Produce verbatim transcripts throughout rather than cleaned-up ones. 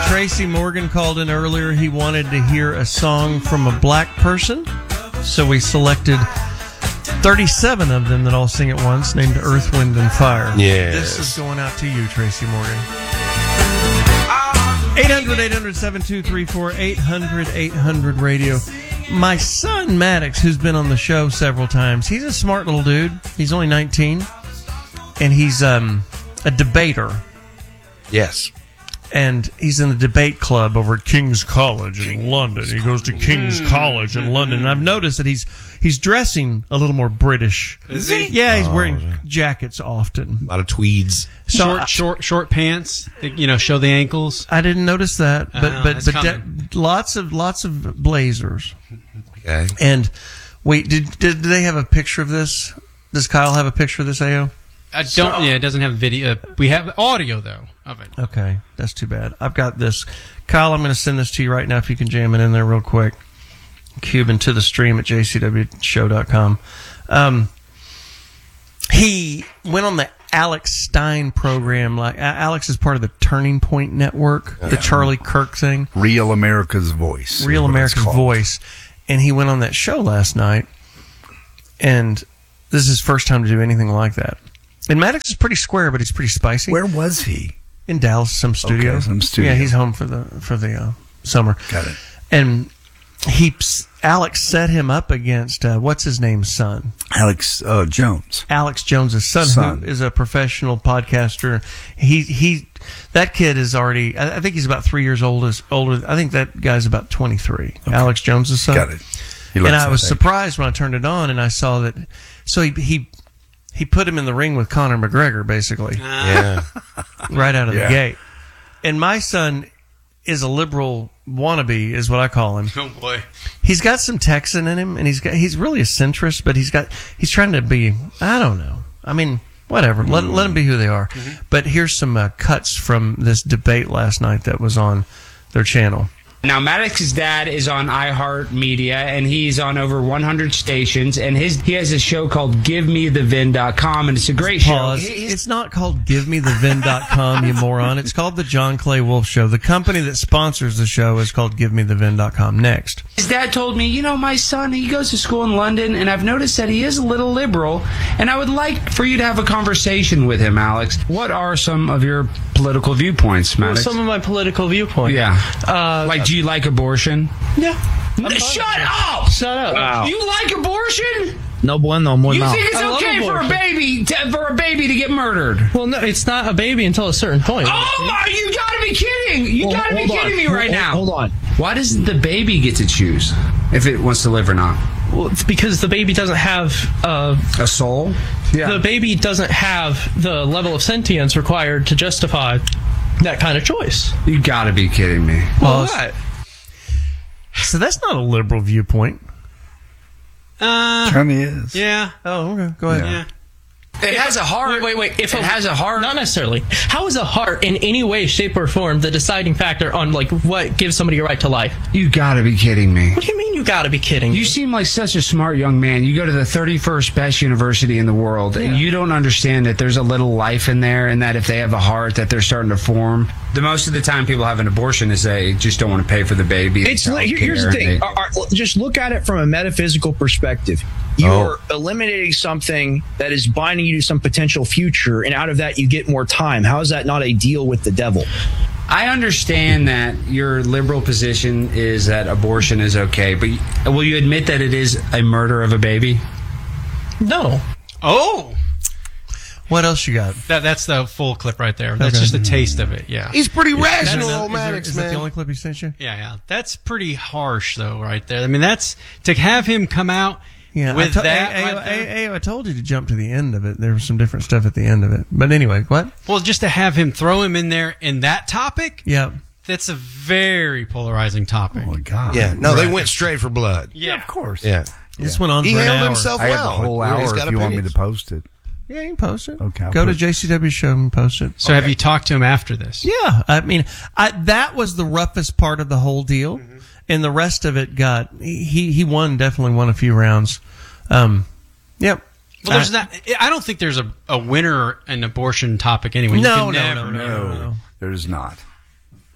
Tracy Morgan called in earlier. He wanted to hear a song from a black person, so we selected thirty-seven of them that all sing at once, named Earth, Wind, and Fire. Yes. This is going out to you, Tracy Morgan. eight hundred, eight hundred, seven two three four, eight hundred, eight hundred radio. My son, Maddox, who's been on the show several times, he's a smart little dude. He's only nineteen, and he's um, a debater. Yes. And he's in the debate club over at King's College in London. He goes to King's College in London. And I've noticed that he's he's dressing a little more British. Is he? Yeah, he's Oh, wearing yeah. jackets often. A lot of tweeds. So short, I- short, short pants. that, You know, show the ankles. I didn't notice that, but Oh, but that's but coming. de- lots of lots of blazers. Okay. And wait, did did they have a picture of this? Does Kyle have a picture of this, A O? I don't. Yeah, it doesn't have video. We have audio though of it. Okay, that's too bad. I've got this. Kyle, I'm going to send this to you right now if you can jam it in there real quick. Cuban to the stream at j c w show dot com. Um, he went on the Alex Stein program. Like Alex is part of the Turning Point Network, the Charlie Kirk thing. Real America's Voice. Real is what it's America's called. Voice. And he went on that show last night, and this is his first time to do anything like that. And Maddox is pretty square, but he's pretty spicy. Where was he? In Dallas, some studio. Okay, some studio. Yeah, he's home for the for the uh, summer. Got it. And he, Alex set him up against uh, what's his name's son, Alex uh, Jones. Alex Jones's son, Son. who is a professional podcaster. He he, that kid is already. I I think he's about three years old. Is older. I think that guy's about twenty three. Okay. Alex Jones's son. Got it. He And looks I that was age. surprised when I turned it on and I saw that. So he he he put him in the ring with Conor McGregor, basically. Yeah. Right out of Yeah. the gate. And my son is a liberal wannabe, is what I call him. Oh boy. He's got some Texan in him, and he's got he's really a centrist, but he's got he's trying to be, I don't know. I mean, whatever. Let let them be who they are. Mm-hmm. But here's some uh, cuts from this debate last night that was on their channel. Now, Maddox's dad is on iHeartMedia, and he's on over one hundred stations, and his he has a show called give me the vin dot com, and it's a great Pause. show. It's not called give me the vin dot com, you moron. It's called the John Clay Wolf Show. The company that sponsors the show is called give me the vin dot com. Next. His dad told me, you know, my son, he goes to school in London, and I've noticed that he is a little liberal, and I would like for you to have a conversation with him, Alex. What are some of your political viewpoints, Well, Maddox? some of my political viewpoints. yeah. Uh, Like, do you like abortion? yeah. Shut up! Shut up. Wow. You like abortion? No bueno, muy You mal. think it's I love okay for a abortion. baby to, for a baby to get murdered? Well, no, it's not a baby until a certain point. Oh my! You gotta be kidding! You Hold- gotta be hold on. kidding me Hold- right now. Hold on. Why doesn't the baby get to choose if it wants to live or not? Well, it's because the baby doesn't have uh, A soul? the baby doesn't have the level of sentience required to justify that kind of choice. You gotta be kidding me. Well, what? So that's not a liberal viewpoint. Uh, Kind of is. yeah. Oh, okay. Go ahead. Yeah. It has a heart. Wait, wait, wait. If it a- has a heart. Not necessarily. How is a heart in any way, shape, or form the deciding factor on like what gives somebody a right to life? You gotta be kidding me. What do you mean you gotta be kidding? You me? seem like such a smart young man. You go to the thirty-first best university in the world, and you don't understand that there's a little life in there, and that if they have a heart, that they're starting to form. The most of the time, people have an abortion is they just don't want to pay for the baby. It's They like, don't here's care. the thing. They- Are- are- just look at it from a metaphysical perspective. You're eliminating something that is binding you to some potential future, and out of that, you get more time. How is that not a deal with the devil? I understand that your liberal position is that abortion is okay, but will you admit that it is a murder of a baby? no. Oh, What else you got? that that's the full clip right there. That's Okay. just a taste of it. Yeah. He's pretty rational, Is old there- Maddox, is that man. the only clip he sent you? Yeah, yeah. That's pretty harsh, though, right there. I mean, that's to have him come out Yeah, with I to- that. Hey, hey, right hey, there. hey, I told you to jump to the end of it. There was some different stuff at the end of it. But anyway, what? Well, just to have him throw him in there in that topic, Yeah. that's a very polarizing topic. Oh, my God. Yeah, no, they Right. went straight for blood. Yeah, Of course. Yeah. This went on He for an handled hour. himself I have well. the whole He's hour got if you want me to opinions. post it. Yeah, you can post it. Okay, I'll Go to put it- J C W Show and post it. So have you talked to him after this? Yeah, I mean, I, that was the roughest part of the whole deal, Mm-hmm. and the rest of it got he he won definitely won a few rounds. Um, yep. Well, there's I- not. I don't think there's a, a winner in abortion topic anyway. You No, can no, never no, no, know. no, no. There's not.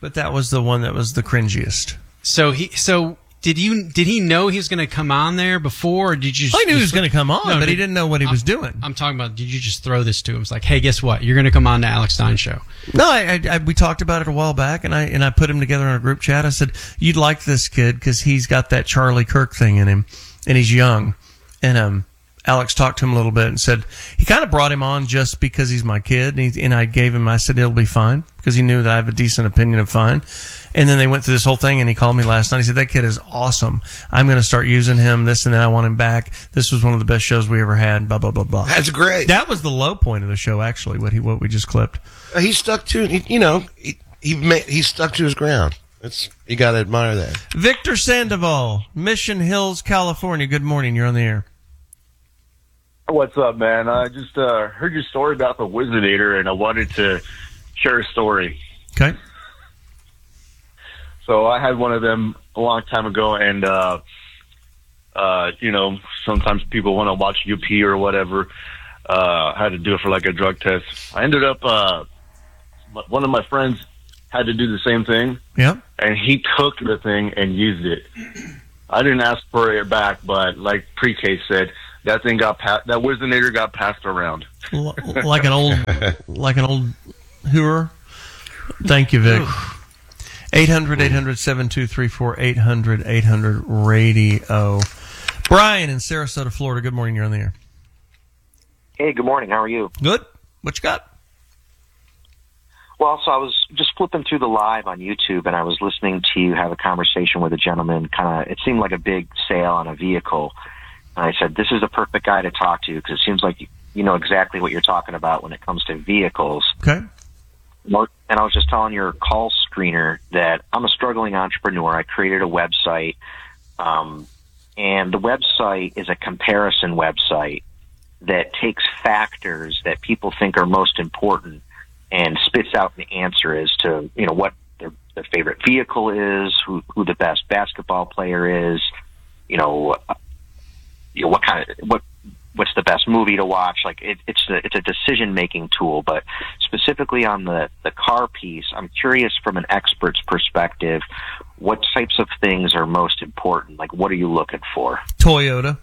But that was the one that was the cringiest. So he so did you did he know he was going to come on there before, or did you? I knew he was going to come on, No, but he did- didn't know what he I'm- was doing. I'm talking about. Did you just throw this to him? It's like, hey, guess what? You're going to come on the Alex Stein show. No, I, I, I, we talked about it a while back, and I and I put him together in a group chat. I said, "You'd like this kid because he's got that Charlie Kirk thing in him, and he's young." And um, Alex talked to him a little bit and said he kind of brought him on just because he's my kid, and, he, and I gave him. I said it'll be fine because he knew that I have a decent opinion of fine. And then they went through this whole thing, and he called me last night. He said, that kid is awesome. I'm going to start using him, this and that. I want him back. This was one of the best shows we ever had, blah, blah, blah, blah. That's great. That was the low point of the show, actually, what he what we just clipped. Uh, he stuck to, he, you know, he he, made, he stuck to his ground. It's you got to admire that. Victor Sandoval, Mission Hills, California. Good morning. You're on the air. What's up, man? I just uh, heard your story about the Wizardator, and I wanted to share a story. Okay. So I had one of them a long time ago, and uh, uh, you know, sometimes people want to watch U P or whatever. Uh, I had to do it for like a drug test. I ended up, uh, one of my friends had to do the same thing. Yeah. And he took the thing and used it. I didn't ask for it back, but like Pre-K said, that thing got pa- that Wizardator got passed around. L- like an old, like an old hooer. Thank you, Vic. eight hundred, eight hundred, seven two three four, eight hundred, eight hundred, radio. Brian in Sarasota, Florida. Good morning. You're on the air. Hey, good morning. How are you? Good. What you got? Well, so I was just flipping through the live on YouTube, and I was listening to you have a conversation with a gentleman. Kind of, it seemed like a big sale on a vehicle. And I said, this is the perfect guy to talk to because it seems like you, you know exactly what you're talking about when it comes to vehicles. Okay. And I was just telling your call screener that I'm a struggling entrepreneur. I created a website, um, and the website is a comparison website that takes factors that people think are most important and spits out an answer as to, you know, what their, their favorite vehicle is, who, who the best basketball player is, you know, uh, you know what kind of what what's the best movie to watch. Like it, it's a, it's a decision making tool, but specifically on the the car piece, I'm curious from an expert's perspective, what types of things are most important? Like, what are you looking for? Toyota.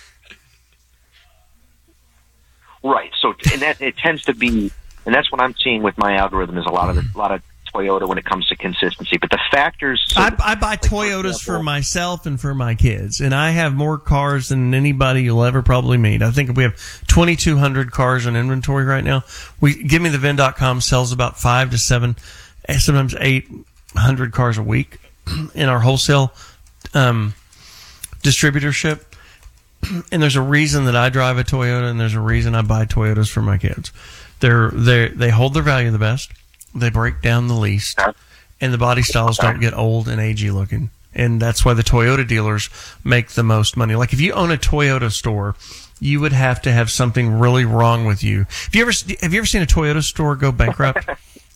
Right. So, and that it tends to be, and that's what I'm seeing with my algorithm is a lot of a lot of Toyota when it comes to consistency. But the factors, so, I, I buy like, Toyotas for, example, myself and for my kids, and I have more cars than anybody you'll ever probably meet. I think we have twenty-two hundred cars in inventory right now. We give me the vin dot com sells about five to seven, sometimes eight hundred cars a week in our wholesale um, distributorship. And there's a reason that I drive a Toyota, and there's a reason I buy Toyotas for my kids. They're they they hold their value the best. They break down the least, and the body styles don't get old and agey looking. And that's why the Toyota dealers make the most money. Like if you own a Toyota store, you would have to have something really wrong with you. Have you ever have you ever seen a Toyota store go bankrupt?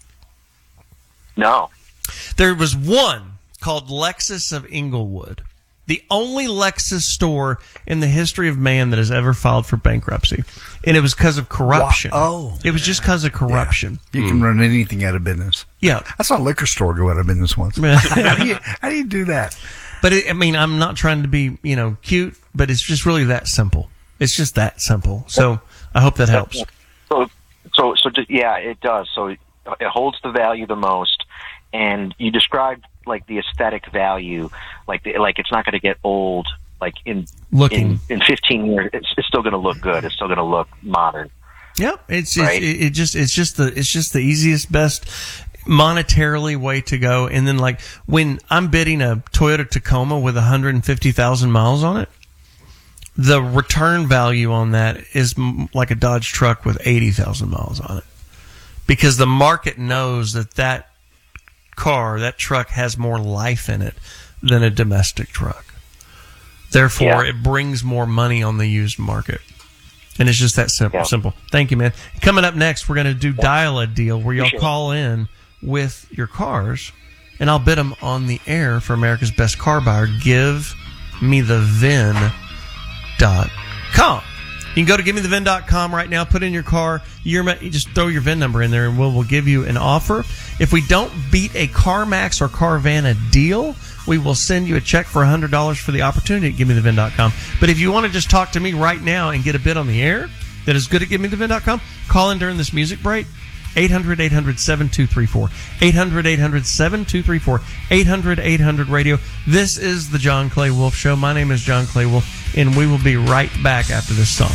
No. There was one called Lexus of Inglewood. The only Lexus store in the history of man that has ever filed for bankruptcy. And it was because of corruption. Wow. Oh. It was just because of corruption. You can run anything out of business. Yeah. I saw a liquor store go out of business once. how, do you, how do you do that? But, it, I mean, I'm not trying to be, you know, cute, but it's just really that simple. It's just that simple. So I hope that helps. So, so, so, just, yeah, it does. So it, it holds the value the most. And you described like the aesthetic value, like the, like it's not going to get old. Like in Looking. in, in fifteen years, it's, it's still going to look good. It's still going to look modern. Yep, it's, Right? it's it, it just it's just the it's just the easiest, best monetarily way to go. And then like when I'm bidding a Toyota Tacoma with one hundred fifty thousand miles on it, the return value on that is m- like a Dodge truck with eighty thousand miles on it, because the market knows that that car, that truck has more life in it than a domestic truck. Therefore, Yeah. it brings more money on the used market. And it's just that simple. Yeah. Simple. Thank you, man. Coming up next, we're going to do Dial a Deal where y'all Appreciate it. call in with your cars, and I'll bid them on the air for America's Best Car Buyer. Give me the vin dot com. You can go to give me the V I N dot com right now, put in your car, your, you just throw your V I N number in there, and we'll, we'll give you an offer. If we don't beat a CarMax or Carvana deal, we will send you a check for one hundred dollars for the opportunity at give me the V I N dot com. But if you want to just talk to me right now and get a bid on the air that is good at give me the V I N dot com, call in during this music break. eight hundred, eight hundred, seven two three four. eight hundred, eight hundred, seven two three four. eight hundred, eight hundred, radio. This is the John Clay Wolf Show. My name is John Clay Wolf, and we will be right back after this song.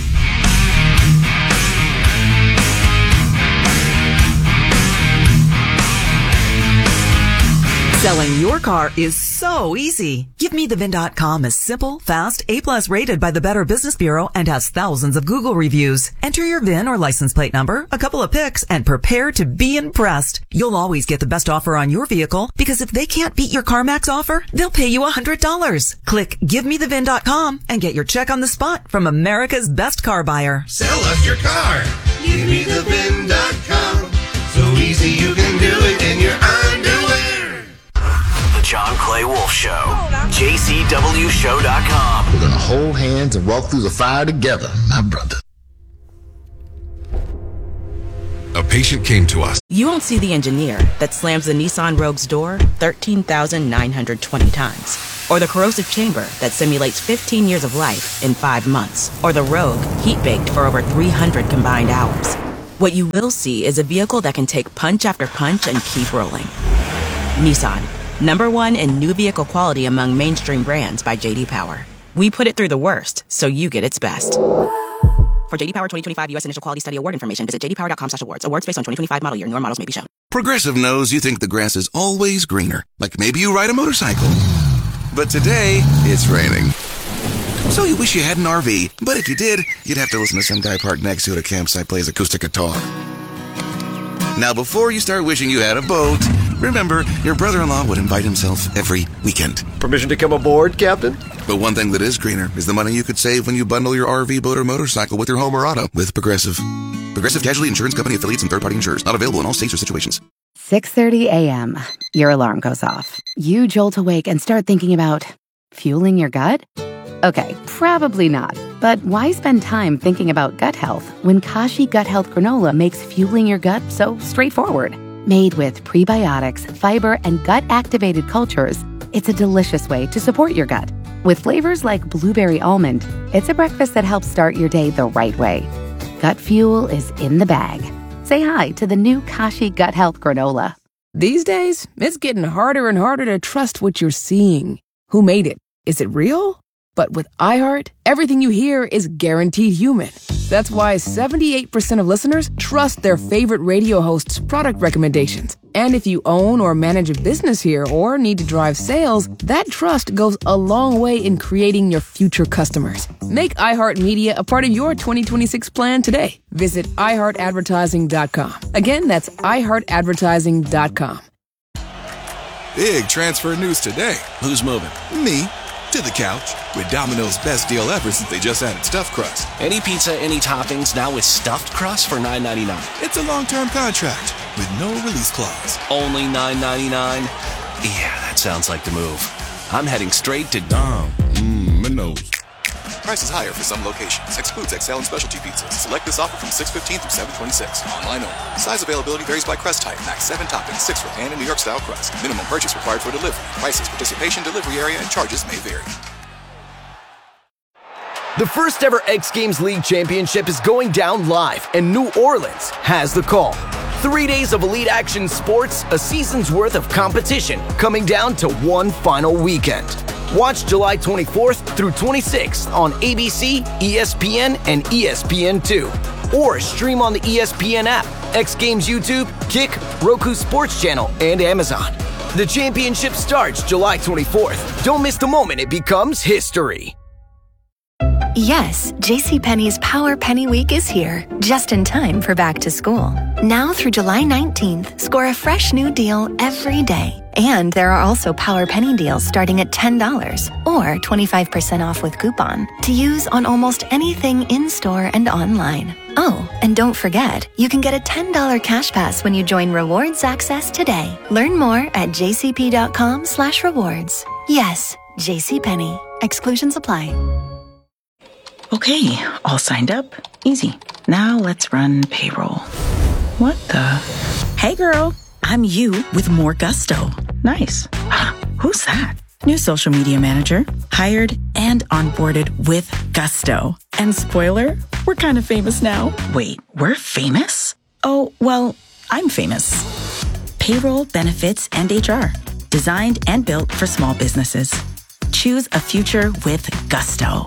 Selling your car is so easy. Give me the V I N dot com is simple, fast, A-plus rated by the Better Business Bureau, and has thousands of Google reviews. Enter your V I N or license plate number, a couple of pics, and prepare to be impressed. You'll always get the best offer on your vehicle, because if they can't beat your CarMax offer, they'll pay you one hundred dollars. Click give me the V I N dot com and get your check on the spot from America's best car buyer. Sell us your car. Give me the V I N dot com. So easy you can do it in your underwear. The John Clay Wolf Show. J C W show dot com. We're going to hold hands and walk through the fire together, my brother. A patient came to us. You won't see the engineer that slams the Nissan Rogue's door thirteen thousand nine hundred twenty times. Or the corrosive chamber that simulates fifteen years of life in five months. Or the Rogue heat-baked for over three hundred combined hours. What you will see is a vehicle that can take punch after punch and keep rolling. Nissan. Number one in new vehicle quality among mainstream brands by J D Power. We put it through the worst, so you get its best. For J D Power twenty twenty-five U S Initial Quality Study Award information, visit j d power dot com slash awards. Awards based on twenty twenty-five model year. Newer models may be shown. Progressive knows you think the grass is always greener. Like maybe you ride a motorcycle. But today, it's raining. So you wish you had an R V. But if you did, you'd have to listen to some guy parked next to it at a campsite plays acoustic guitar. Now, before you start wishing you had a boat, remember, your brother-in-law would invite himself every weekend. Permission to come aboard, Captain? But one thing that is greener is the money you could save when you bundle your R V, boat, or motorcycle with your home or auto with Progressive. Progressive Casualty Insurance Company affiliates and third-party insurers. Not available in all states or situations. six thirty a.m. Your alarm goes off. You jolt awake and start thinking about fueling your gut? Okay, probably not. But why spend time thinking about gut health when Kashi Gut Health Granola makes fueling your gut so straightforward? Made with prebiotics, fiber, and gut-activated cultures, it's a delicious way to support your gut. With flavors like blueberry almond, it's a breakfast that helps start your day the right way. Gut fuel is in the bag. Say hi to the new Kashi Gut Health Granola. These days, it's getting harder and harder to trust what you're seeing. Who made it? Is it real? But with iHeart, everything you hear is guaranteed human. That's why seventy-eight percent of listeners trust their favorite radio host's product recommendations. And if you own or manage a business here or need to drive sales, that trust goes a long way in creating your future customers. Make iHeartMedia a part of your twenty twenty-six plan today. Visit i heart advertising dot com. Again, that's i heart advertising dot com. Big transfer news today. Who's moving? Me. To the couch with Domino's best deal ever since they just added stuffed crust. Any pizza, any toppings, now with stuffed crust for nine ninety-nine. It's a long-term contract with no release clause. Only nine ninety-nine? Yeah, that sounds like the move. I'm heading straight to Dom. Mmm, my nose. Price is higher for some locations. Excludes X L and specialty pizzas. Select this offer from six fifteen through seven twenty-six. Online only. Size availability varies by crust type. Max seven toppings, six for pan and New York style crust. Minimum purchase required for delivery. Prices, participation, delivery area, and charges may vary. The first ever X Games League Championship is going down live, and New Orleans has the call. Three days of elite action sports, a season's worth of competition, coming down to one final weekend. Watch July twenty-fourth through twenty-sixth on A B C, E S P N, and E S P N two. Or stream on the E S P N app, X Games YouTube, Kick, Roku Sports Channel, and Amazon. The championship starts July twenty-fourth. Don't miss the moment it becomes history. Yes, JCPenney's Power Penny Week is here, just in time for back to school. Now through July nineteenth, score a fresh new deal every day. And there are also Power Penny deals starting at ten dollars or twenty-five percent off with coupon to use on almost anything in-store and online. Oh, and don't forget, you can get a ten dollars cash pass when you join Rewards Access today. Learn more at j c p dot com slash rewards. Yes, JCPenney. Exclusions apply. Okay, all signed up. Easy. Now let's run payroll. What the? Hey girl, I'm you with more gusto. Nice. Who's that? New social media manager. Hired and onboarded with gusto. And spoiler, we're kind of famous now. Wait, we're famous? Oh, well, I'm famous. Payroll, benefits, and H R. Designed and built for small businesses. Choose a future with gusto.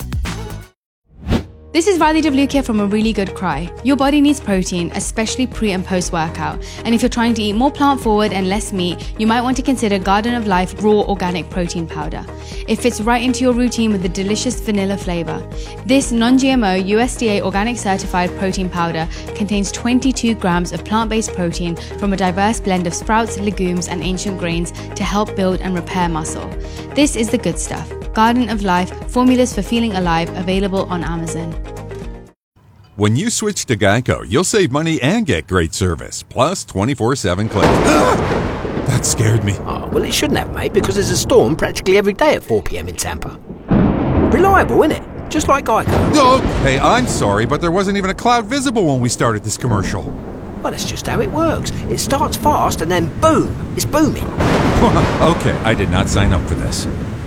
This is Riley W. here from A Really Good Cry. Your body needs protein, especially pre and post workout. And if you're trying to eat more plant forward and less meat, you might want to consider Garden of Life Raw Organic Protein Powder. It fits right into your routine with a delicious vanilla flavor. This non-G M O U S D A organic certified protein powder contains twenty-two grams of plant-based protein from a diverse blend of sprouts, legumes, and ancient grains to help build and repair muscle. This is the good stuff. Garden of Life, formulas for feeling alive, available on Amazon. When you switch to Geico, you'll save money and get great service, plus twenty-four seven claims. That scared me. Oh, well, it shouldn't have, mate, because there's a storm practically every day at four p.m. in Tampa. Reliable, isn't it? Just like Geico. No, hey, I'm sorry, but there wasn't even a cloud visible when we started this commercial. Well, that's just how it works. It starts fast and then boom, it's booming. Okay, I did not sign up for this.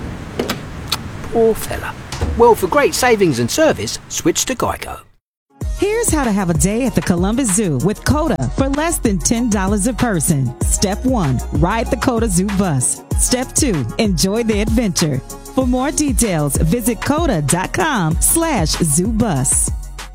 Poor fella. Well, for great savings and service, switch to Geico. Here's how to have a day at the Columbus Zoo with CODA for less than ten dollars a person. Step one, ride the CODA Zoo bus. Step two, enjoy the adventure. For more details, visit coda.com slash zoo bus.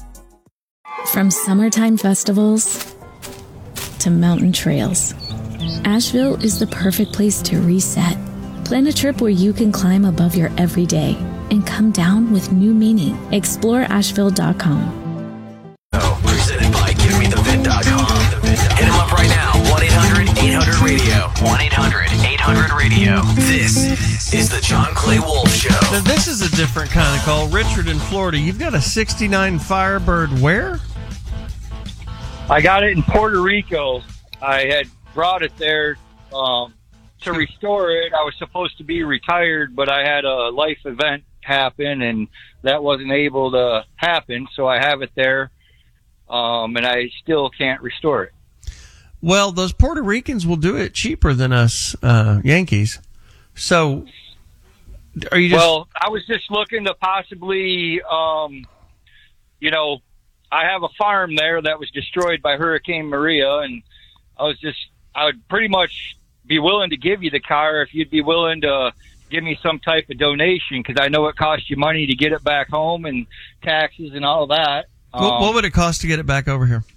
From summertime festivals to mountain trails, Asheville is the perfect place to reset. Plan a trip where you can climb above your everyday and come down with new meaning. explore asheville dot com. Presented by give me the vin dot com. Hit him up right now. one eight hundred eight hundred radio. one eight hundred eight hundred radio. This is the John Clay Wolf Show. Now, this is a different kind of call. Richard in Florida, you've got a sixty-nine Firebird where? I got it in Puerto Rico. I had brought it there um, to restore it. I was supposed to be retired, but I had a life event happen, and that wasn't able to happen, so I have it there. Um, and I still can't restore it. Well, those Puerto Ricans will do it cheaper than us uh, Yankees. So, are you just... Well, I was just looking to possibly, um, you know, I have a farm there that was destroyed by Hurricane Maria, and I was just, I would pretty much be willing to give you the car if you'd be willing to give me some type of donation, because I know it costs you money to get it back home and taxes and all that. What, Um, what would it cost to get it back over here?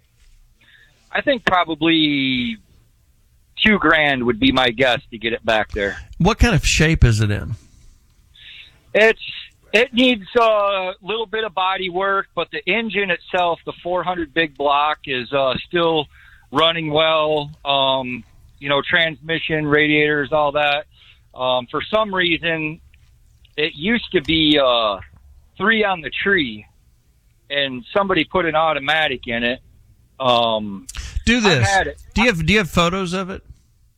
I think probably two grand would be my guess to get it back there. What kind of shape is it in? It's it needs a little bit of body work, but the engine itself, the four hundred big block, is uh, still running well. Um, you know, transmission, radiators, all that. Um, for some reason, it used to be uh, three on the tree, and somebody put an automatic in it. Um, Do this. I've had it. Do you have Do you have photos of it?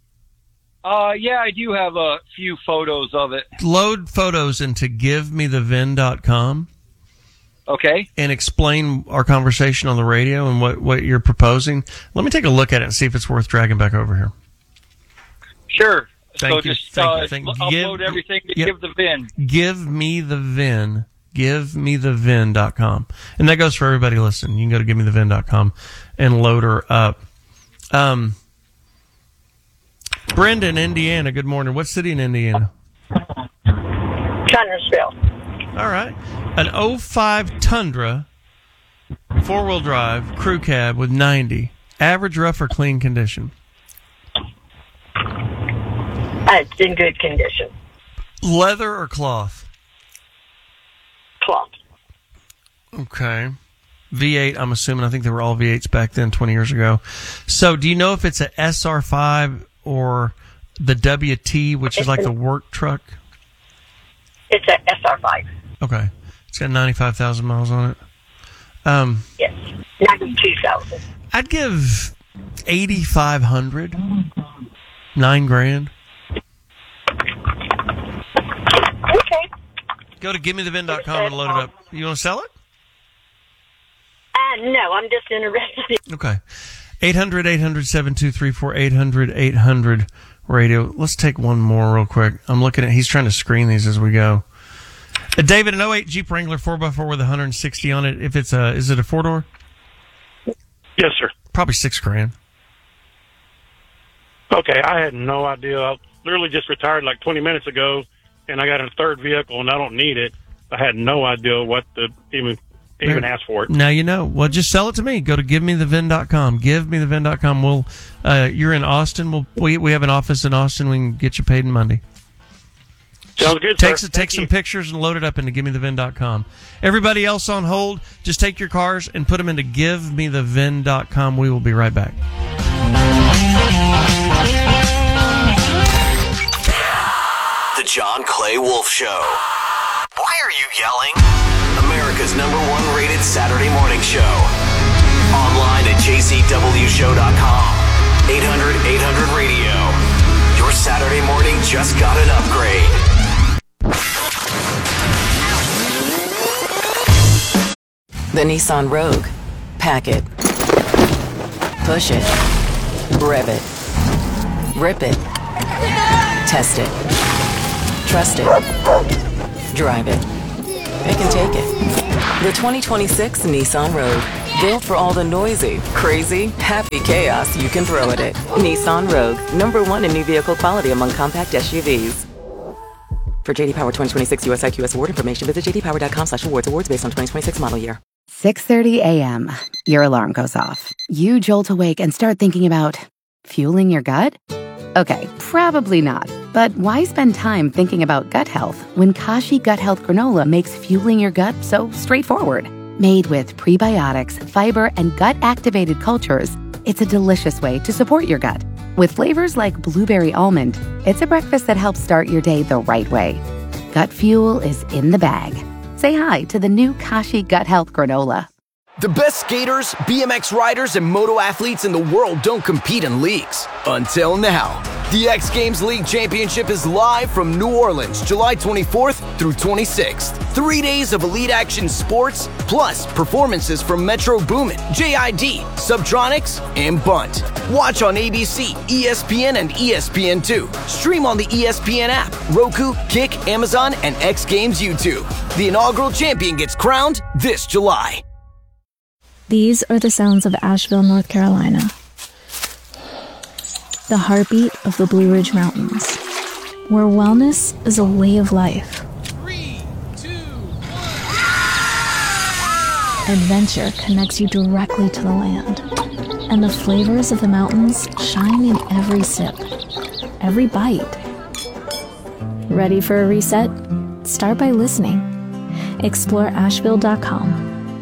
Uh, yeah, I do have a few photos of it. Load photos into give me the vin dot com. Okay. And explain our conversation on the radio and what, what you're proposing. Let me take a look at it and see if it's worth dragging back over here. Sure. Thank so you, just thank uh, you, thank you. upload Give- everything to yep. give the V I N. Give me the vin. give me the vin dot com. And that goes for everybody listening. You can go to give me the vin dot com and load her up. Um, Brenda in Indiana, good morning. What city in Indiana? Connersville. All right. An oh five Tundra, four-wheel drive, crew cab with ninety. Average, rough, or clean condition? Uh, it's in good condition. Leather or cloth? Cloth. Okay. V eight, I'm assuming. I think they were all V eights back then, twenty years ago. So do you know if it's a S R five or the W T, which is like the work truck? It's a S R five. Okay. It's got ninety-five thousand miles on it. Um, Yes. ninety-two thousand. I'd give eighty-five hundred. Nine grand. Okay. Go to give me the vin dot com and load it up. You want to sell it? Uh, no, I'm just interested. Okay. eight hundred, eight hundred, seven two three four, eight hundred, eight hundred radio. Let's take one more real quick. I'm looking at, he's trying to screen these as we go. Uh, David, an oh eight Jeep Wrangler four by four with one hundred sixty on it. If it's a, is it a four door? Yes, sir. Probably six grand. Okay, I had no idea. I literally just retired like twenty minutes ago, and I got a third vehicle, and I don't need it. I had no idea what to even even ask for it. Now you know. Well, just sell it to me. Go to give me the vin dot com. give me the vin dot com. We'll, uh, you're in Austin. We'll, we we have an office in Austin. We can get you paid in Monday. Sounds good, Take, sir. take some you. pictures and load it up into give me the vin dot com. Everybody else on hold, just take your cars and put them into give me the vin dot com. We will be right back. The John Clay Wolf Show. Why are you yelling? America's number one rated Saturday morning show. Online at j c w show dot com. eight hundred, eight hundred radio. Your Saturday morning just got an upgrade. The Nissan Rogue. Pack it. Push it. Rev it. Rip it. Test it. Trust it. Drive it. Pick and take it. The twenty twenty-six Nissan Rogue. Built for all the noisy, crazy, happy chaos you can throw at it. Nissan Rogue. Number one in new vehicle quality among compact S U Vs. For J D Power twenty twenty-six U S I Q S award information, visit j d power dot com slash awards. Awards based on twenty twenty-six model year. six thirty a.m. Your alarm goes off. You jolt awake and start thinking about fueling your gut? Okay, probably not. But why spend time thinking about gut health when Kashi Gut Health Granola makes fueling your gut so straightforward? Made with prebiotics, fiber, and gut-activated cultures, it's a delicious way to support your gut. With flavors like blueberry almond, it's a breakfast that helps start your day the right way. Gut fuel is in the bag. Say hi to the new Kashi Gut Health Granola. The best skaters, B M X riders, and moto athletes in the world don't compete in leagues. Until now. The X Games League Championship is live from New Orleans, July twenty-fourth through twenty-sixth. Three days of elite action sports, plus performances from Metro Boomin, J I D, Subtronics, and Bunt. Watch on A B C, E S P N, and E S P N two. Stream on the E S P N app, Roku, Kick, Amazon, and X Games YouTube. The inaugural champion gets crowned this July. These are the sounds of Asheville, North Carolina. The heartbeat of the Blue Ridge Mountains, where wellness is a way of life. Three, two, one. Adventure connects you directly to the land, and the flavors of the mountains shine in every sip, every bite. Ready for a reset? Start by listening. Explore asheville dot com.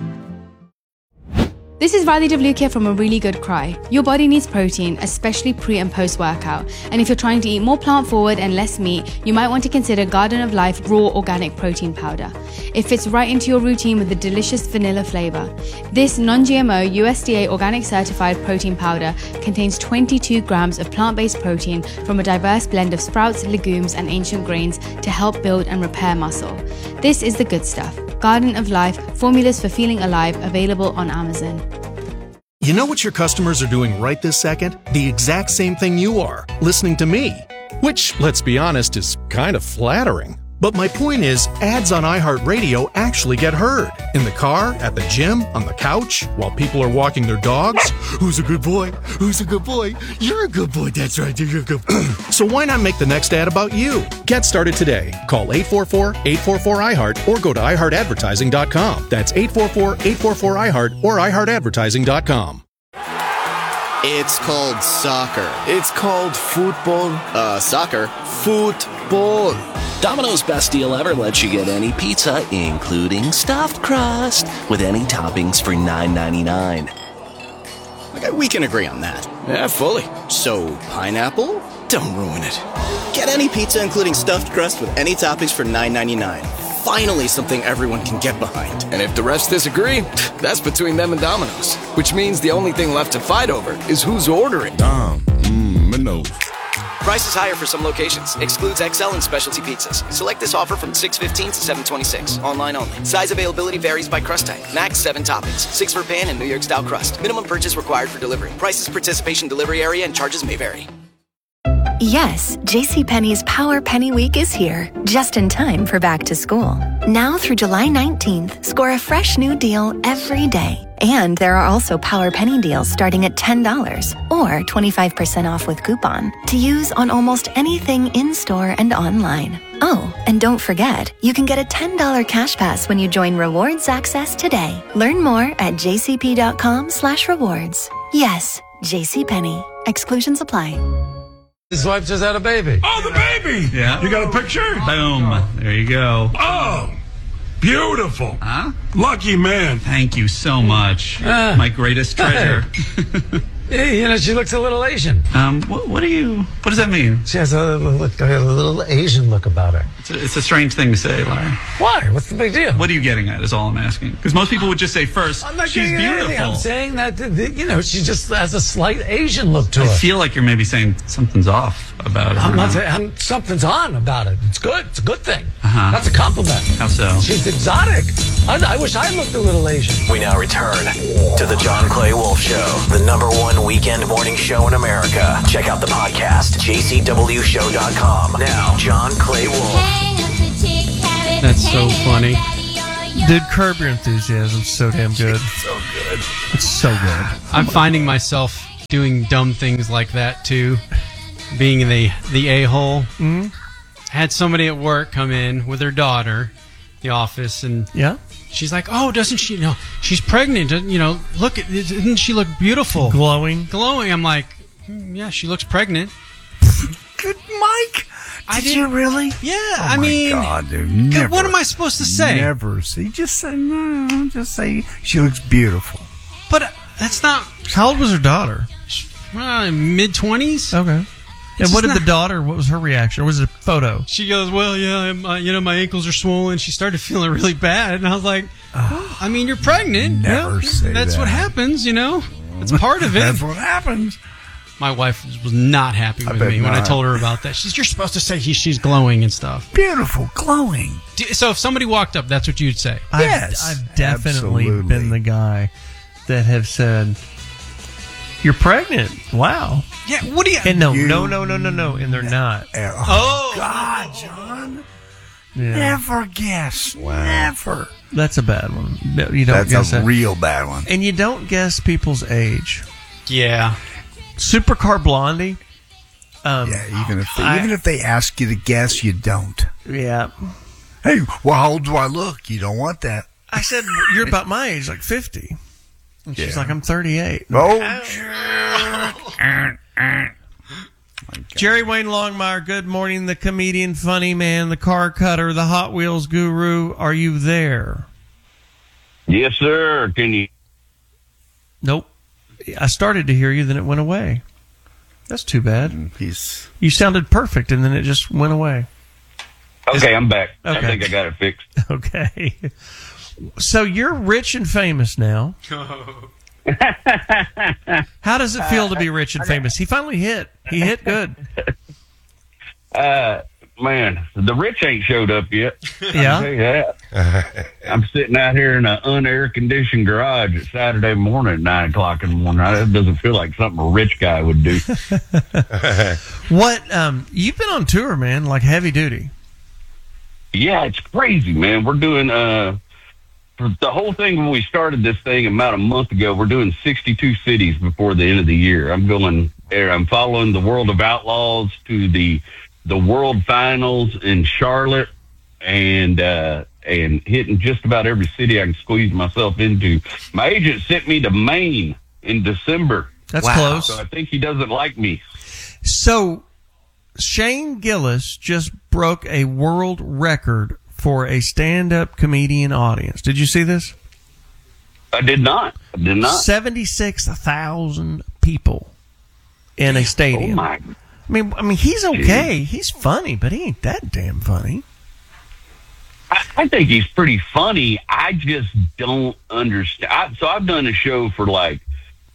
This is Riley DeVlukia from A Really Good Cry. Your body needs protein, especially pre and post workout. And if you're trying to eat more plant forward and less meat, you might want to consider Garden of Life Raw Organic Protein Powder. It fits right into your routine with a delicious vanilla flavor. This non-G M O U S D A organic certified protein powder contains twenty-two grams of plant-based protein from a diverse blend of sprouts, legumes, and ancient grains to help build and repair muscle. This is the good stuff. Garden of Life, formulas for feeling alive, available on Amazon. You know what your customers are doing right this second? The exact same thing you are, listening to me. Which, let's be honest, is kind of flattering. But my point is, ads on iHeartRadio actually get heard. In the car, at the gym, on the couch, while people are walking their dogs. Who's a good boy? Who's a good boy? You're a good boy, that's right, you're a good boy. So why not make the next ad about you? Get started today. Call eight four four, eight four four, I heart or go to i heart advertising dot com. That's eight four four, eight four four, I heart or i heart advertising dot com. It's called soccer. It's called football. Uh, soccer. Football. Domino's Best Deal Ever lets you get any pizza, including stuffed crust, with any toppings for nine ninety-nine. Okay, we can agree on that. Yeah, fully. So, pineapple? Don't ruin it. Get any pizza, including stuffed crust, with any toppings for nine ninety-nine. Finally something everyone can get behind. And if the rest disagree, that's between them and Domino's. Which means the only thing left to fight over is who's ordering. Dom, mmm, Minos. Price is higher for some locations. Excludes X L and specialty pizzas. Select this offer from six fifteen to seven twenty-six. Online only. Size availability varies by crust type. Max seven toppings. Six for pan and New York style crust. Minimum purchase required for delivery. Prices, participation, delivery area, and charges may vary. Yes, JCPenney's Power Penny Week is here, just in time for back to school. Now through July nineteenth, score a fresh new deal every day. And there are also Power Penny deals starting at ten dollars or twenty-five percent off with coupon to use on almost anything in-store and online. Oh, and don't forget, you can get a ten dollars cash pass when you join Rewards Access today. Learn more at jcp.com slash rewards. Yes, JCPenney. Exclusions apply. His wife just had a baby. Oh, the baby! Yeah. You got a picture? Boom. There you go. Oh, beautiful. Huh? Lucky man. Thank you so much. Ah. My greatest treasure. Hey, you know, she looks a little Asian. um, what, what do you, what does that mean? She has a little, a little Asian look about her. It's a, it's a strange thing to say, Larry. Why? What's the big deal? What are you getting at is all I'm asking. Because most people would just say first, I'm not she's getting at anything. beautiful. I'm saying that, you know, she just has a slight Asian look to I her. feel like you're maybe saying something's off about her. I'm not saying I'm, something's on about it. It's good. It's a good thing. Uh-huh. That's a compliment. How so? She's exotic. I, I wish I looked a little Asian. We now return to the John Clay Wolf Show, the number one weekend morning show in America. Check out the podcast, j c w show dot com. Now, John Clay Wolf. That's so funny. Dude, Curb Your Enthusiasm is so damn good. So good. It's so good. I'm finding myself doing dumb things like that too, being the the a-hole. Mm-hmm. Had somebody at work come in with her daughter, the office, and yeah, she's like, "Oh, doesn't she? You know, she's pregnant. You know, look, at doesn't she look beautiful, glowing, glowing?" I'm like, mm, "Yeah, she looks pregnant." Good, Mike. I Did you really? Yeah, Oh I my mean, God, dude, never, what am I supposed to say? Never say. Just say no. Just say she looks beautiful. But uh, that's not. How old was her daughter? Uh, mid twenties. Okay. And what did the daughter? What was her reaction? Or was it a photo? She goes, "Well, yeah, I'm, uh, you know, my ankles are swollen." She started feeling really bad, and I was like, well, "I mean, you're pregnant. Never yeah, say That's that. what happens, you know. It's part of it. That's what happens." My wife was not happy I with bet me when I not. told her about that. She's, "You're supposed to say he, she's glowing and stuff." Beautiful, glowing. Do, so if somebody walked up, that's what you'd say. I've, Yes, I've definitely absolutely. been the guy that have said, "You're pregnant." Wow. Yeah. What do you? And no, You- no, no, no, no, no, and they're not. Oh, God, John. Yeah. Never guess. Never. That's a bad one. No, you don't That's guess a that. real bad one. And you don't guess people's age. Yeah. Supercar Blondie. Um, Yeah, even if they, I- even if they ask you to guess, you don't. Yeah. Hey, well, how old do I look? You don't want that. I said, "You're about my age, like fifty." And she's Yeah. like, "I'm thirty-eight." Oh, Jerry Wayne Longmire, good morning. The comedian, funny man, the car cutter, the Hot Wheels guru. Are you there? Yes, sir. Can you? Nope. I started to hear you, then it went away. That's too bad. He's. You sounded perfect, and then it just went away. Okay, I'm back. I Okay. think I got it fixed. Okay. So you're rich and famous now. How does it feel to be rich and famous? He finally hit. He hit good. Uh, man, the rich ain't showed up yet. I can Yeah? tell you that. I'm sitting out here in an unair conditioned garage at Saturday morning at nine o'clock in the morning. That doesn't feel like something a rich guy would do. What? Um, you've been on tour, man, like heavy duty. Yeah, it's crazy, man. We're doing uh, for the whole thing when we started this thing about a month ago. We're doing sixty-two cities before the end of the year. I'm going there. I'm following the World of Outlaws to the the World Finals in Charlotte, and uh, and hitting just about every city I can squeeze myself into. My agent sent me to Maine in December. That's close. So I think he doesn't like me. So Shane Gillis just broke a world record for a stand-up comedian audience. Did you see this? I did not. I did not. seventy-six thousand people in a stadium. Oh, my. I mean, I mean, he's okay. He's funny, but he ain't that damn funny. I, I think he's pretty funny. I just don't understand. I, so I've done a show for like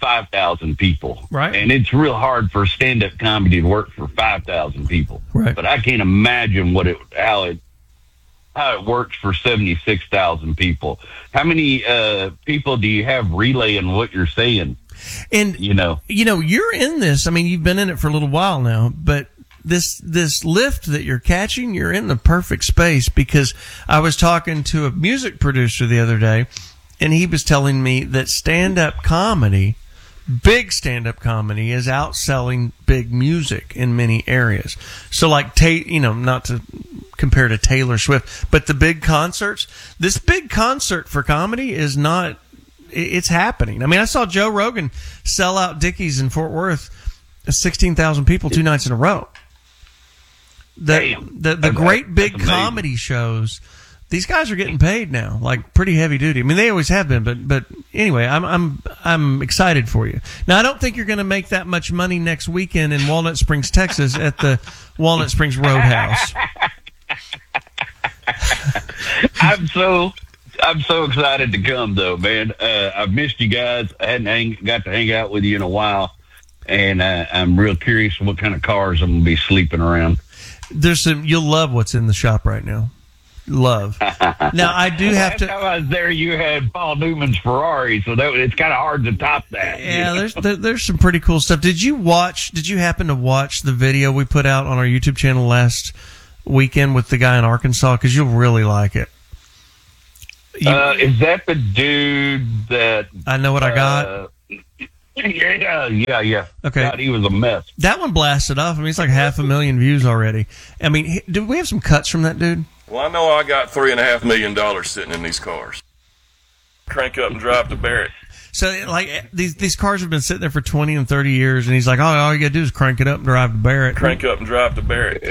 five thousand people. Right. And it's real hard for stand-up comedy to work for five thousand people. Right. But I can't imagine what it, how it, how it works for seventy-six thousand people. How many uh, people do you have relaying what you're saying? And, you know, you know, you're in this. I mean, you've been in it for a little while now, but this, this lift that you're catching, you're in the perfect space, because I was talking to a music producer the other day, and he was telling me that stand-up comedy, big stand-up comedy, is outselling big music in many areas. So like, ta- you know, not to compare to Taylor Swift, but the big concerts, this big concert for comedy is not, it's happening. I mean, I saw Joe Rogan sell out Dickies in Fort Worth, sixteen thousand people two nights in a row. The, Damn. the, the great big comedy shows, these guys are getting paid now, like pretty heavy duty. I mean, they always have been, but but anyway, I'm I'm I'm excited for you. Now, I don't think you're going to make that much money next weekend in Walnut Springs, Texas, at the Walnut Springs Roadhouse. I'm so I'm so excited to come, though, man. Uh, I've missed you guys. I hadn't hang, got to hang out with you in a while, and uh, I'm real curious what kind of cars I'm going to be sleeping around. There's some, you'll love what's in the shop right now. Love. Now, I do have Last to. time I was there, you had Paul Newman's Ferrari, so that it's kind of hard to top that. Yeah, there's there, there's some pretty cool stuff. Did you watch? Did you happen to watch the video we put out on our YouTube channel last weekend with the guy in Arkansas? Because you'll really like it. You, uh, is that the dude that I know what I got? Uh, yeah, yeah, yeah. Okay. God, he was a mess. That one blasted off. I mean, it's like half a million views already. I mean, he, do we have some cuts from that dude? Well, I know I got three and a half million dollars sitting in these cars. Crank up and drive to Barrett. So, like, these these cars have been sitting there for twenty and thirty years, and he's like, oh, all you got to do is crank it up and drive to Barrett. Crank up and drive to Barrett.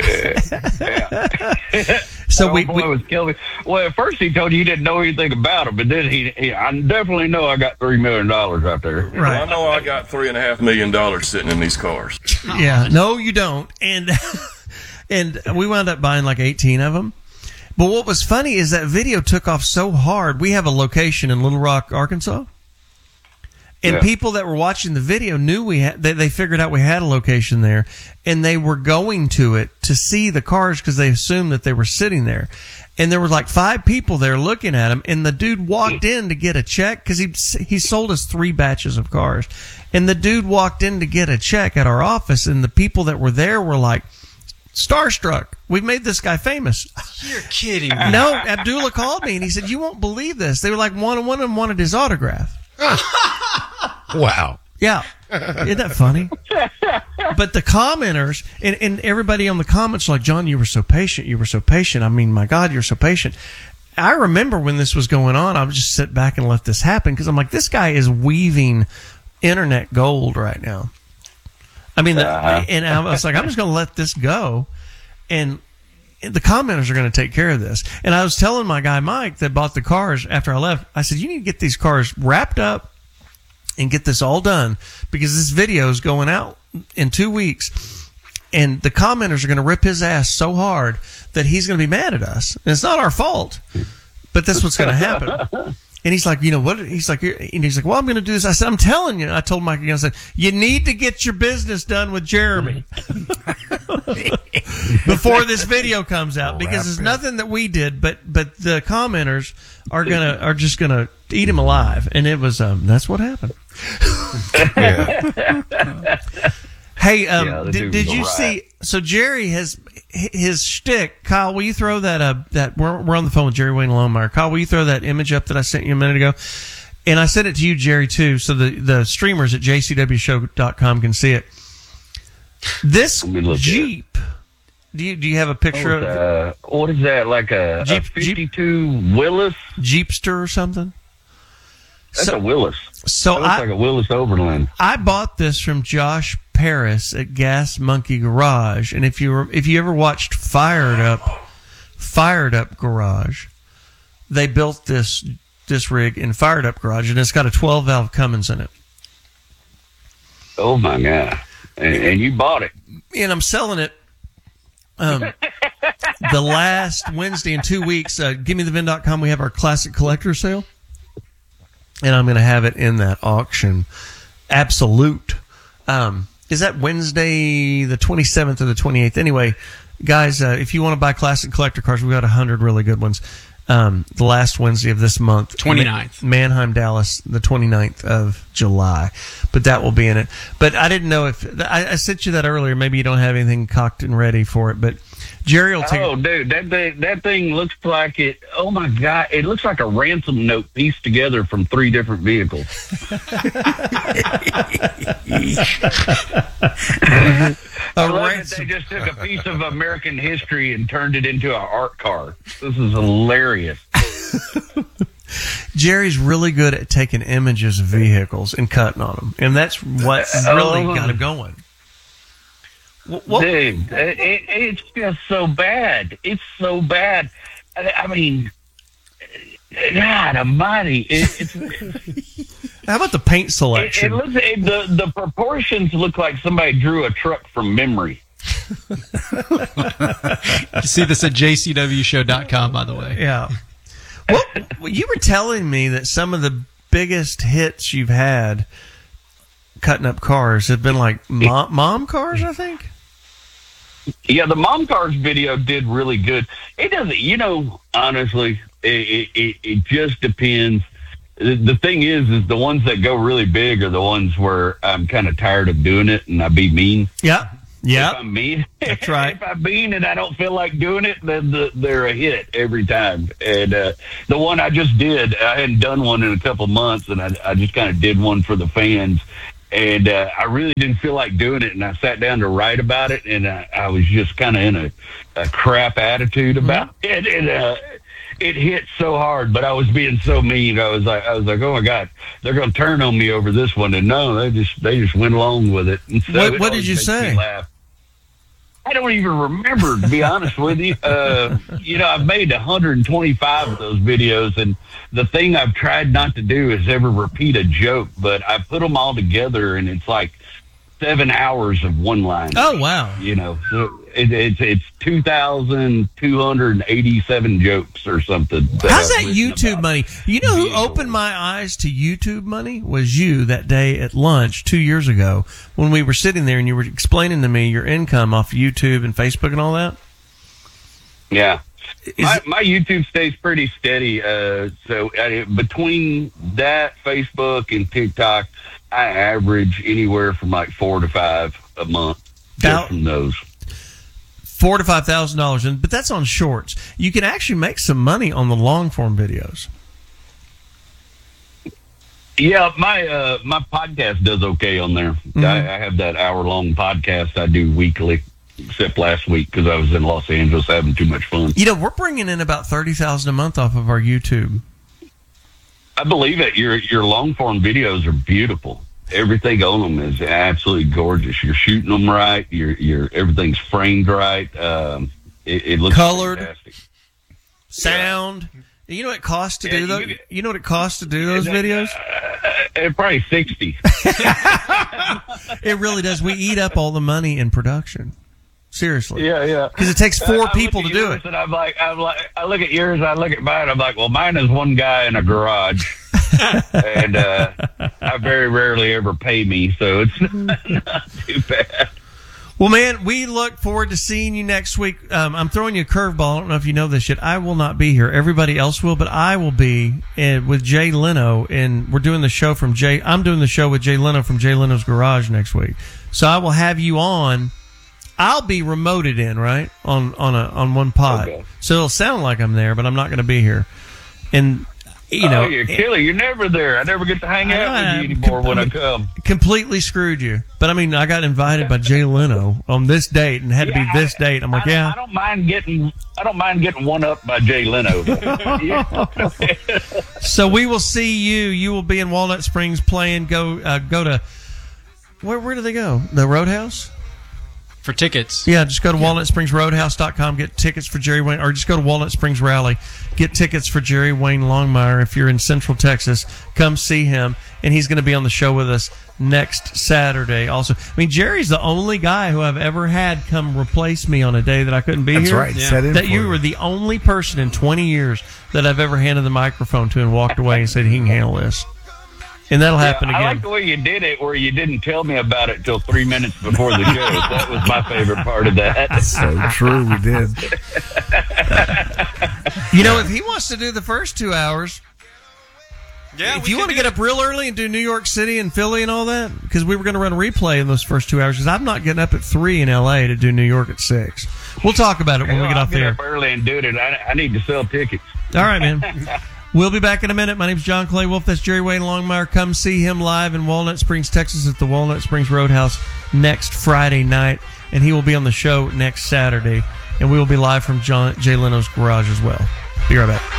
So oh, we, boy, we was killing me. Well, at first he told you he didn't know anything about him, but then he, he I definitely know I got three million dollars out there. Right. Well, I know I got three and a half million dollars sitting in these cars. Yeah, no, you don't. And and we wound up buying like eighteen of them. But what was funny is that video took off so hard. We have a location in Little Rock, Arkansas. And Yeah. people that were watching the video knew we had, they, they figured out we had a location there, and they were going to it to see the cars because they assumed that they were sitting there. And there were like five people there looking at them, and the dude walked in to get a check because he, he sold us three batches of cars. And the dude walked in to get a check at our office, and the people that were there were like, starstruck. We've made this guy famous. You're kidding me. No, Abdullah called me and he said, you won't believe this. They were like, one, one of them wanted his autograph. Wow. Yeah. Isn't that funny? But the commenters and, and everybody on the comments were like, John, you were so patient. You were so patient. I mean, my God, you're so patient. I remember when this was going on, I would just sit back and let this happen because I'm like, this guy is weaving internet gold right now. I mean, the, Uh-huh. and I was like, I'm just going to let this go. And the commenters are going to take care of this. And I was telling my guy, Mike, that bought the cars after I left, I said, you need to get these cars wrapped up and get this all done because this video is going out in two weeks. And the commenters are going to rip his ass so hard that he's going to be mad at us. And it's not our fault, but that's what's going to happen. And he's like, you know what? He's like, and he's like, well, I'm going to do this. I said, I'm telling you. I told Mike, I said, you need to get your business done with Jeremy before this video comes out because it's nothing that we did, but but the commenters are gonna are just gonna eat him alive, and it was um that's what happened. Hey, um, Yeah, the did, dude did was you a riot. see? So Jerry has his shtick. Kyle, will you throw that? Uh, that we're we're on the phone with Jerry Wayne Lonemeyer. Kyle, will you throw that image up that I sent you a minute ago? And I sent it to you, Jerry, too, so the the streamers at J C W show dot com can see it. This Jeep. Do you do you have a picture of Uh, what is that? Like a, Jeep- a fifty-two Willis? Jeepster or something? That's So- a Willis. so that looks I- like a Willis Overland. I bought this from Josh Paris at Gas Monkey Garage, and if you were, if you ever watched Fired Up, Fired Up Garage, they built this this rig in Fired Up Garage, and it's got a twelve valve Cummins in it. Oh my God! And, and you bought it. And I'm selling it. Um, the last Wednesday in two weeks, uh, give me the vin dot com. We have our classic collector sale, and I'm going to have it in that auction. Absolute. Um, is that Wednesday the twenty-seventh or the twenty-eighth? Anyway, guys, uh, if you want to buy classic collector cars, we've got one hundred really good ones. Um, the last Wednesday of this month. twenty-ninth. Mannheim, Dallas, the twenty-ninth of July. But that will be in it. But I didn't know if... I, I sent you that earlier. Maybe you don't have anything cocked and ready for it. But Jerry will take... Oh, dude, that thing, that thing looks like it... Oh, my God. It looks like a ransom note pieced together from three different vehicles. I love that they just took a piece of American history and turned it into an art car. This is hilarious. Jerry's really good at taking images of vehicles and cutting on them, and that's what's really Oh. got him going. Dude, it, it, it's just so bad. It's so bad. I, I mean, God almighty. It, it's... How about the paint It, selection? it looks it, the the proportions look like somebody drew a truck from memory. You see this at j c w show dot com, by the way. Yeah. Well, well, you were telling me that some of the biggest hits you've had cutting up cars have been like mom, mom cars, I think. Yeah, the mom cars video did really good. It doesn't, you know, honestly, it it, it just depends. The the thing is, is the ones that go really big are the ones where I'm kind of tired of doing it and I be mean. Yeah. Yeah. If I'm mean, that's right. If I'm mean and I don't feel like doing it, then the, they're a hit every time. And uh, the one I just did, I hadn't done one in a couple of months, and I, I just kind of did one for the fans. And uh, I really didn't feel like doing it, and I sat down to write about it, and I, I was just kind of in a, a crap attitude about Mm-hmm. it. And uh, it hit so hard, but I was being so mean. I was like, I was like, oh my God, they're going to turn on me over this one. And no, they just they just went along with it. And so What- it what always did you makes say? me laugh. I don't even remember, to be honest with you. Uh, you know, I've made one hundred twenty-five of those videos, and the thing I've tried not to do is ever repeat a joke, but I put them all together, and it's like seven hours of one line. Oh, wow. You know, so it, it's it's two thousand two hundred eighty-seven jokes or something. How's that I've written YouTube about. money? You know who opened my eyes to YouTube money was you that day at lunch two years ago when we were sitting there and you were explaining to me your income off YouTube and Facebook and all that. Yeah. My, my YouTube stays pretty steady. Uh, so uh, between that, Facebook, and TikTok, I average anywhere from like four to five a month Now- just from those. Four to five thousand dollars, and but that's on shorts. You can actually make some money on the long form videos. Yeah, my uh, my podcast does okay on there. Mm-hmm. I, I have that hour long podcast I do weekly, except last week because I was in Los Angeles having too much fun. You know, we're bringing in about thirty thousand a month off of our YouTube. I believe it. Your your long form videos are beautiful. Everything on them is absolutely gorgeous. You're shooting them right. You're you're everything's framed right. Um, it, it looks Colored. fantastic. Sound. You know what it costs to Yeah, do those? you- You know what it costs to do those videos? Uh, probably sixty. It really does. We eat up all the money in production. Seriously. Yeah, yeah. Because it takes I- four I people look to at do yours it. And I'm like, I'm like, I look at yours. I look at mine. I'm like, well, mine is one guy in a garage, and uh, I very rarely ever pay me, so it's not, not too bad. Well, man, we look forward to seeing you next week. Um, I'm throwing you a curveball. I don't know if you know this yet. I will not be here. Everybody else will, but I will be uh, with Jay Leno, and we're doing the show from Jay. I'm doing the show with Jay Leno from Jay Leno's Garage next week. So I will have you on. I'll be remoted in, right, on on a on one pod. Okay. So it'll sound like I'm there, but I'm not going to be here. And you know, oh, you're killer. You're never there. I never get to hang out I- with you anymore when I come. completely screwed you. But I mean, I got invited by Jay Leno on this date and had to be Yeah, this date. I'm like, I, yeah. I don't mind getting. I don't mind getting one up by Jay Leno. So we will see you. You will be in Walnut Springs playing. Go uh, go to where? Where do they go? The Roadhouse. For tickets. Yeah, just go to walnut springs roadhouse dot com, get tickets for Jerry Wayne, or just go to Walnut Springs Rally, get tickets for Jerry Wayne Longmire. If you're in Central Texas, come see him, and he's going to be on the show with us next Saturday also. I mean, Jerry's the only guy who I've ever had come replace me on a day that I couldn't be That's here. right, set in That for you you. were the only person in twenty years that I've ever handed the microphone to and walked away and said he can handle this. And that'll happen yeah, I again. like the way you did it, where you didn't tell me about it till three minutes before the show. That was my favorite part of that. So true, we did. You know, if he wants to do the first two hours, yeah, if you want to get up real early and do New York City and Philly and all that, because we were going to run a replay in those first two hours, because I'm not getting up at three in L A to do New York at six. We'll talk about it when Hell, we get I'll off get the air. up early and do it. I, I need to sell tickets. All right, man. We'll be back in a minute. My name's John Clay Wolf. That's Jerry Wayne Longmire. Come see him live in Walnut Springs, Texas at the Walnut Springs Roadhouse next Friday night. And he will be on the show next Saturday. And we will be live from John, Jay Leno's garage as well. Be right back.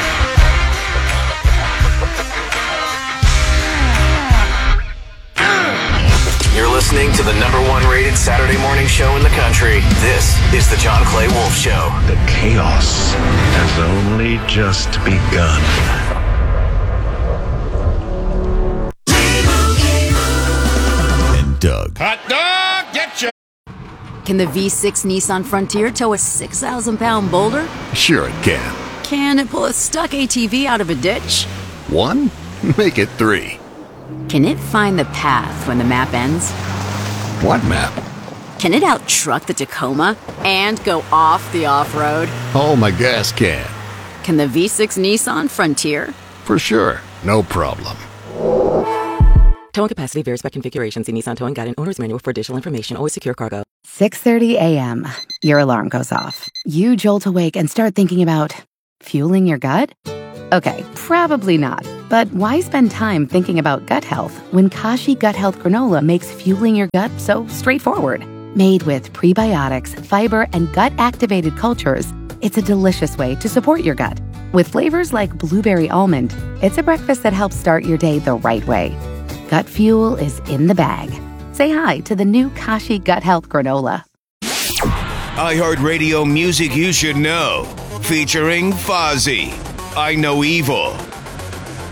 You're listening to the number one rated Saturday morning show in the country. This is the John Clay Wolf Show. The chaos has only just begun. And Doug. Hot dog, get you. Can the V six Nissan Frontier tow a six thousand pound boulder? Sure it can. Can it pull a stuck A T V out of a ditch? One? Make it three. Can it find the path when the map ends? What map? Can it out-truck the Tacoma and go off the off-road? Oh, my gas can. Can the V six Nissan Frontier? For sure. No problem. Towing capacity varies by configuration. See Nissan Towing Guide and Owner's Manual for additional information. Always secure cargo. six thirty a.m. Your alarm goes off. You jolt awake and start thinking about fueling your gut? Okay, probably not. But why spend time thinking about gut health when Kashi Gut Health Granola makes fueling your gut so straightforward? Made with prebiotics, fiber, and gut-activated cultures, it's a delicious way to support your gut. With flavors like blueberry almond, it's a breakfast that helps start your day the right way. Gut fuel is in the bag. Say hi to the new Kashi Gut Health Granola. iHeartRadio music you should know. Featuring Fozzy, I Know Evil,